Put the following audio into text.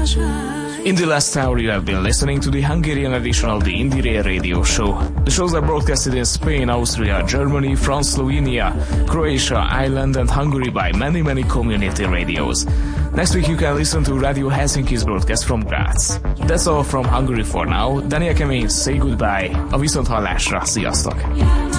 In the last hour, you have been listening to the Hungarian edition of the Indire Radio Show. The shows are broadcasted in Spain, Austria, Germany, France, Slovenia, Croatia, Ireland, and Hungary by many community radios. Next week, you can listen to Radio Helsinki's broadcast from Graz. That's all from Hungary for now. Daniel Kemény, say goodbye. A viszonthallásra. Sziasztok!